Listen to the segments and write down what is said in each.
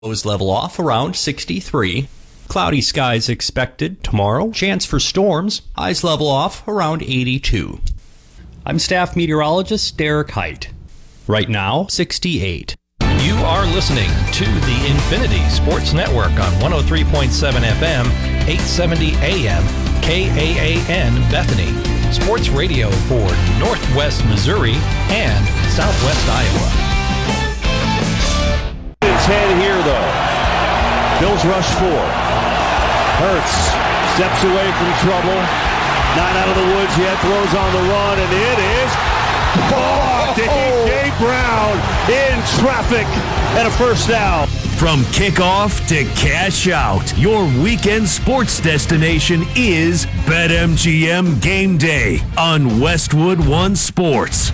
Lows level off around 63. Cloudy skies expected tomorrow. Chance for storms. Highs level off around 82. I'm staff meteorologist Derek Height. Right now, 68. You are listening to the Infinity Sports Network on 103.7 FM, 870 AM, KAAN Bethany. Sports radio for Northwest Missouri and Southwest Iowa. His head here, though. Bills rush 4. Hurts steps away from trouble. Not out of the woods yet. Throws on the run, and it is blocked. A.J. Brown in traffic and a first down. From kickoff to cash out, your weekend sports destination is BetMGM Game Day on Westwood One Sports.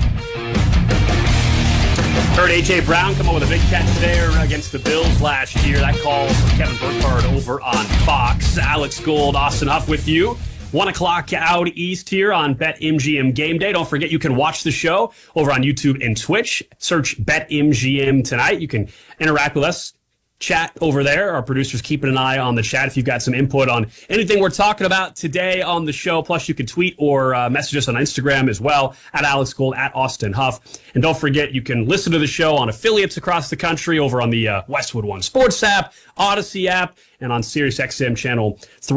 Heard A.J. Brown come up with a big catch there against the Bills last year. That call from Kevin Burkhardt over on Fox. Alex Gold, Austin Huff with you. 1 o'clock out east here on BetMGM Game Day. Don't forget you can watch the show over on YouTube and Twitch. Search BetMGM tonight. You can interact with us. Chat over there. Our producer's keeping an eye on the chat if you've got some input on anything we're talking about today on the show. Plus, you can tweet or message us on Instagram as well, at Alex Gold, at Austin Huff. And don't forget, you can listen to the show on affiliates across the country over on the Westwood One Sports app, Odyssey app, and on SiriusXM channel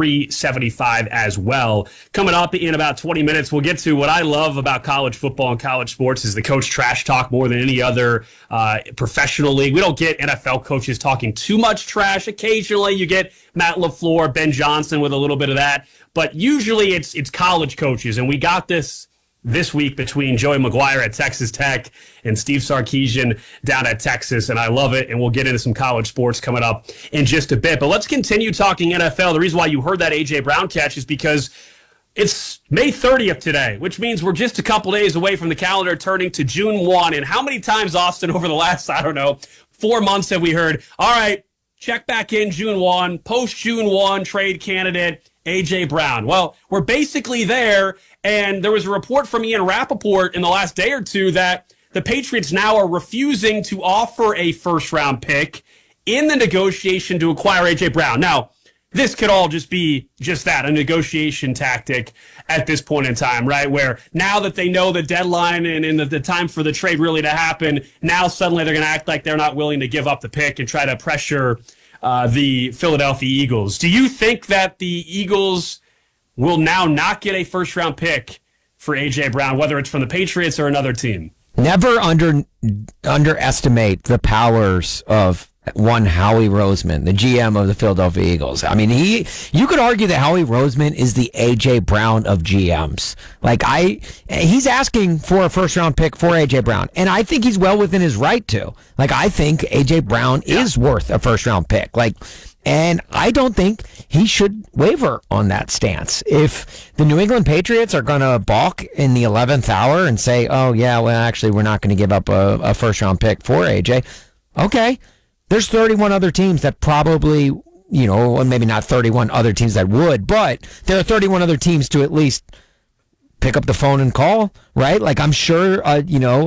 375 as well. Coming up in about 20 minutes, we'll get to what I love about college football and college sports is the coach trash talk more than any other professional league. We don't get NFL coaches talking too much trash. Occasionally you get Matt LaFleur, Ben Johnson with a little bit of that, but usually it's college coaches, and we got this week between Joey McGuire at Texas Tech and Steve Sarkisian down at Texas, and I love it, and we'll get into some college sports coming up in just a bit. But let's continue talking NFL. The reason why you heard that A.J. Brown catch is because it's May 30th today, which means we're just a couple days away from the calendar turning to June 1. And how many times, Austin, over the last, 4 months have we heard, all right, check back in June 1, post-June 1 trade candidate, A.J. Brown. Well, we're basically there, and there was a report from Ian Rappaport in the last day or two that the Patriots now are refusing to offer a first-round pick in the negotiation to acquire A.J. Brown. Now, this could all just be just that, a negotiation tactic at this point in time, right? Where now that they know the deadline and the time for the trade really to happen, now suddenly they're going to act like they're not willing to give up the pick and try to pressure the Philadelphia Eagles. Do you think that the Eagles will now not get a first-round pick for A.J. Brown, whether it's from the Patriots or another team? Never underestimate the powers of one Howie Roseman, the GM of the Philadelphia Eagles. I mean, you could argue that Howie Roseman is the A.J. Brown of GMs. He's asking for a first-round pick for A.J. Brown, and I think he's well within his right to. I think A.J. Brown is worth a first-round pick. And I don't think he should waver on that stance. If the New England Patriots are going to balk in the 11th hour and say, oh, yeah, well, actually, we're not going to give up a first-round pick for A.J., okay. There's 31 other teams that probably, maybe not 31 other teams that would, but there are 31 other teams to at least pick up the phone and call, right? I'm sure, a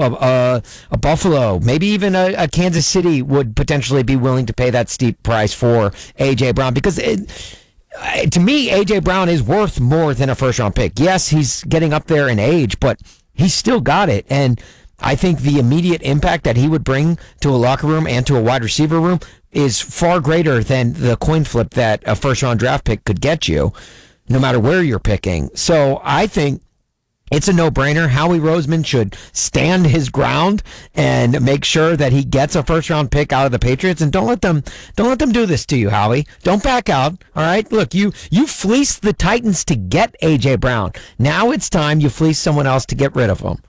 Buffalo, maybe even a Kansas City would potentially be willing to pay that steep price for A.J. Brown because to me, A.J. Brown is worth more than a first-round pick. Yes, he's getting up there in age, but he's still got it. And I think the immediate impact that he would bring to a locker room and to a wide receiver room is far greater than the coin flip that a first-round draft pick could get you, no matter where you're picking. So I think it's a no-brainer. Howie Roseman should stand his ground and make sure that he gets a first-round pick out of the Patriots. And don't let them do this to you, Howie. Don't back out. All right. Look, you fleeced the Titans to get A.J. Brown. Now it's time you fleece someone else to get rid of him.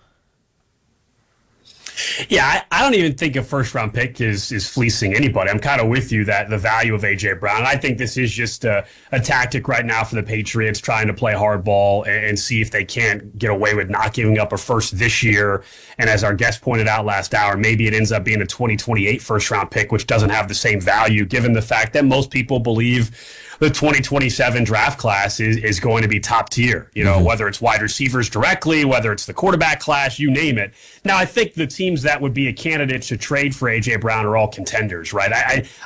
Yeah, I don't even think a first-round pick is fleecing anybody. I'm kind of with you that the value of A.J. Brown. I think this is just a tactic right now for the Patriots trying to play hardball and see if they can't get away with not giving up a first this year. And as our guest pointed out last hour, maybe it ends up being a 2028 first-round pick, which doesn't have the same value given the fact that most people believe the 2027 draft class is going to be top tier, whether it's wide receivers directly, whether it's the quarterback class, you name it. Now, I think the team teams that would be a candidate to trade for A.J. Brown are all contenders, right?